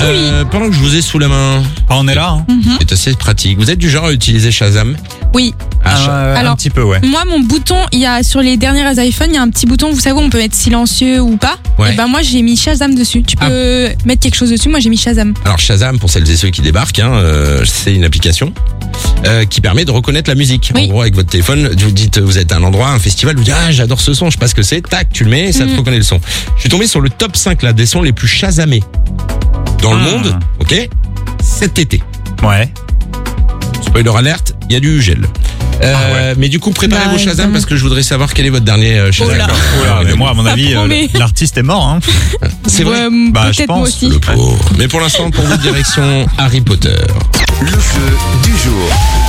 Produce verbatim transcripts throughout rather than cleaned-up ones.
Euh, pendant que je vous ai sous la main, Ah, on est là, hein. Mhm. c'est assez pratique. Vous êtes du genre à utiliser Shazam? Oui. Ah, Sha- Euh, Alors, un petit peu, ouais. Moi, mon bouton, il y a sur les derniers iPhones, il y a un petit bouton, vous savez, où on peut mettre silencieux ou pas. Ouais. Et ben moi, j'ai mis Shazam dessus. Tu peux mettre quelque chose dessus. Moi, j'ai mis Shazam. Alors Shazam, pour celles et ceux qui débarquent, hein, euh, c'est une application euh, qui permet de reconnaître la musique. Oui. En gros, avec votre téléphone, vous dites, vous êtes à un endroit, un festival, vous dites, ah, j'adore ce son, je sais pas ce que c'est, tac, tu le mets, et ça te Mhm. reconnaît le son. Je suis tombé sur le top cinq là, des sons les plus Shazamés dans le Ah. monde, ok, cet été. Ouais. Spoiler alerte, il y a du gel. Euh, Ah ouais. Mais du coup, préparez Bah, vos Shazam évidemment. parce que je voudrais savoir quel est votre dernier euh, Shazam. Oh là. Oh là, mais moi, à mon Ça avis, euh, promet. l'artiste est mort, hein. C'est vrai. Ouais, Bah, je peut-être moi pense. aussi. Le pauvre. Mais pour l'instant, pour vous, direction Harry Potter. Le jeu du jour.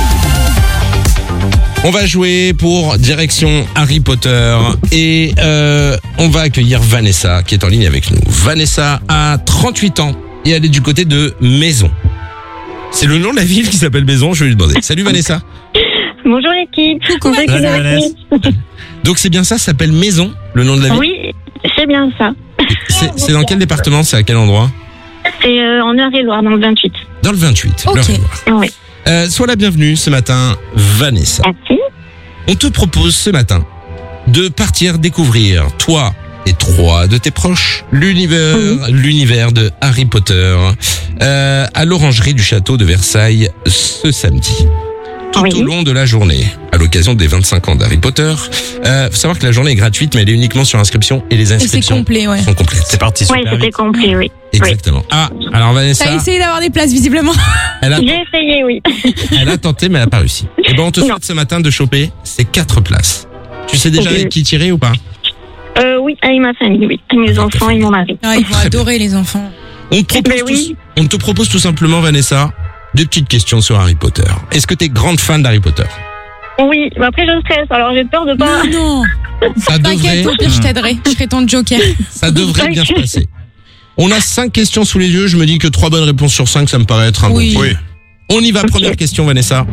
On va jouer pour direction Harry Potter et euh, on va accueillir Vanessa qui est en ligne avec nous. Vanessa a trente-huit ans et elle est du côté de Maison. C'est le nom de la ville qui s'appelle Maison, je vais lui demander. Salut Vanessa. Bonjour l'équipe. Coucou, Content que Salut, vous Vanessa. appeliez. Donc c'est bien ça, ça s'appelle Maison, le nom de la ville. Oui, c'est bien ça. C'est c'est dans quel département, c'est à quel endroit? C'est euh, en Eure-et-Loire, dans le vingt-huit. Dans le vingt-huit. Ok. L'Eure-et-Loire. Oui. Euh, sois la bienvenue ce matin, Vanessa. Merci. On te propose ce matin de partir découvrir, toi et trois de tes proches, l'univers, l'univers de Harry Potter euh, à l'orangerie du château de Versailles ce samedi. Tout Oui. au long de la journée, à l'occasion des vingt-cinq ans d'Harry Potter. Euh, faut savoir que la journée est gratuite, mais elle est uniquement sur inscription et les Et c'est inscriptions complet, ouais. sont complètes. C'est parti Oui, super c'était vite. complet, oui. Exactement. Ah, alors Vanessa, T'as essayé d'avoir des places, visiblement. elle a, J'ai essayé, oui. elle a tenté, mais elle n'a pas réussi. Et ben, on te Non. souhaite ce matin de choper ces quatre places. Tu sais déjà Ok. avec qui tirer ou pas? Euh, oui, avec ma famille, oui. Avec mes Avec ta enfants et mon mari. Ah, ils vont Très adorer, les enfants. On te, propose Mais tout, oui. on te propose tout simplement, Vanessa, des petites questions sur Harry Potter. Est-ce que tu es grande fan d'Harry Potter? Oui, mais après je stresse, alors j'ai peur de pas... Non, non. Ça devrait, T'inquiète, au pire, je t'aiderai. Je serai ton joker. ça devrait bien se passer. On a cinq questions sous les yeux. Je me dis que trois bonnes réponses sur cinq, ça me paraît être un Oui. bon Oui. deal. On y va. Première question, Vanessa.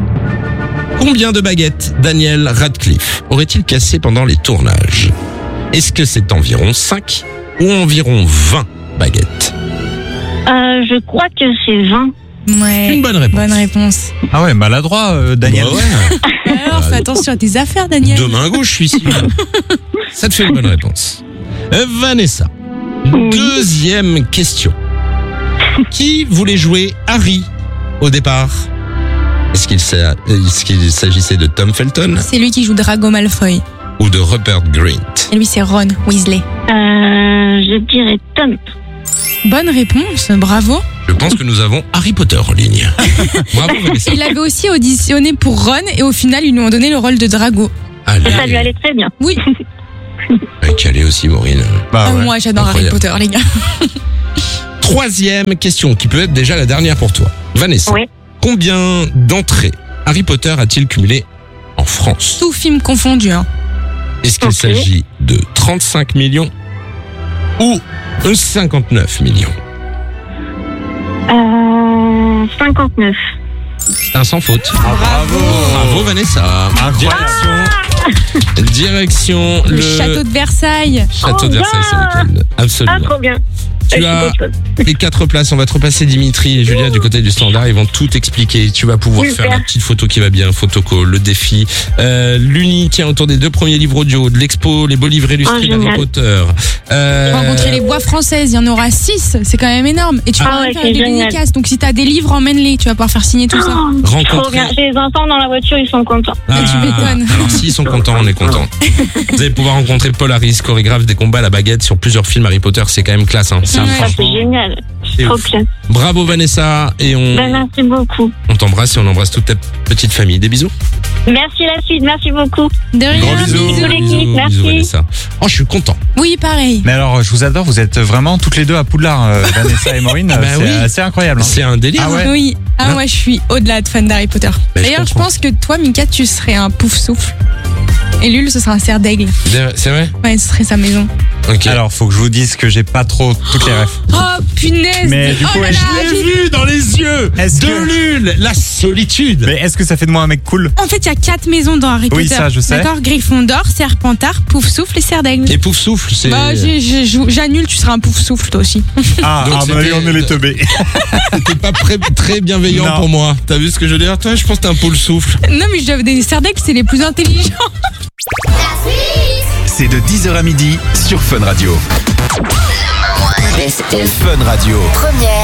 Combien de baguettes Daniel Radcliffe aurait-il cassé pendant les tournages? Est-ce que c'est environ cinq ou environ vingt baguettes? Euh, je crois que c'est vingt. Ouais. Une bonne réponse. Bonne réponse. Ah ouais, maladroit, euh, Daniel. Bah ouais. Alors, fais attention à tes affaires, Daniel. De main gauche, je suis sûr. Ça te fait une bonne réponse. Euh, Vanessa, deuxième question. Qui voulait jouer Harry au départ? Est-ce qu'il s'a- est-ce qu'il s'agissait de Tom Felton C'est lui qui joue Drago Malfoy. ou de Rupert Grint? Et lui, c'est Ron Weasley. Euh, je dirais Tom. Bonne réponse, bravo. Je pense que nous avons Harry Potter en ligne. Bravo Vanessa. Il avait aussi auditionné pour Ron et au final, ils lui ont donné le rôle de Drago. Allez, Ça lui allait très bien. Oui, calé aussi Maureen. Bah Ah, ouais. moi j'adore Harry Incroyable. Potter, les gars. Troisième question, qui peut être déjà la dernière pour toi. Vanessa, Oui. combien d'entrées Harry Potter a-t-il cumulé en France? Tout film confondu, hein. Est-ce qu'il Ok. s'agit de trente-cinq millions ou cinquante-neuf millions? Euh, cinquante-neuf. Un sans faute. Bravo. Bravo Vanessa. Incroyable. Direction, direction Le, le, château de Versailles. château Oh, de Versailles ce bien. week-end. Ah, Absolument. trop bien. Tu Je suis as contente. les quatre places. On va te repasser Dimitri et Julia du côté du standard. Ils vont tout expliquer. Tu vas pouvoir Super. faire la petite photo qui va bien, photo call, le défi, euh, l'uni tient autour des deux premiers livres audio, de l'expo, les beaux livres illustrés Oh, d'Harry génial. Potter. Euh, Rencontrer les voix françaises, il y en aura six, c'est quand même énorme. Et tu Ah vas ouais, faire c'est des génial. dédicaces. Donc si t'as des livres, emmène-les. Tu vas pouvoir faire signer tout ça. Oh, Rencontrer- trop bien. J'ai les enfants dans la voiture, ils sont contents. tu m'étonnes. Alors s'ils sont contents, on est contents. Vous allez pouvoir rencontrer Paul Harris, chorégraphe des combats à la baguette sur plusieurs films Harry Potter. C'est quand même classe. Hein. Ça, Ouais. Ah, c'est franchement, génial. c'est Trop ouf. bien. Bravo Vanessa et on, Ben, merci beaucoup. on t'embrasse et on embrasse toute ta petite famille. Des bisous. Merci la suite, merci beaucoup. De rien. Gros bisous. Bisous, l'équipe, bisous, merci. bisous, Vanessa. Oh, je suis content. Oui, pareil. Mais alors, je vous adore, vous êtes vraiment toutes les deux à Poudlard, euh, Vanessa et Maureen. Bah c'est oui. assez incroyable. hein. C'est un délire. Ah ouais. Oui. Ah, Hein moi, je suis au-delà de fan d'Harry Potter. Mais je D'ailleurs, je comprends. pense que toi, Mika, tu serais un pouf souffle. Et Lul, ce sera un cerf d'aigle. C'est vrai? Ouais, ce serait sa maison. Ok. Alors, faut que je vous dise que j'ai pas trop toutes les refs. Oh punaise. Mais du coup, oh là ouais, là, Je l'ai j'ai- vu dans les yeux Est-ce de que- l'une, la solitude. Mais est-ce que ça fait de moi un mec cool? En fait, il y a quatre maisons dans Harry Oui, Potter. ça, je sais. D'accord, Gryffondor, Serpentard, Poufsouffle et Serre d'Aigle. Et pouf souffle, c'est. Bah, j'ai- j'ai- j'ou- j'annule, tu seras un Poufsouffle toi aussi. Ah, Donc ah bah, c'était- on est les teubés. T'es pas très, très bienveillant Non. pour moi. T'as vu ce que je veux dire? Toi, je pense que t'es un poule souffle. Non, mais je dois des Serre d'Aigle, c'est les plus intelligents. C'est de dix heures à midi sur Fun Radio. Fun Radio. Première.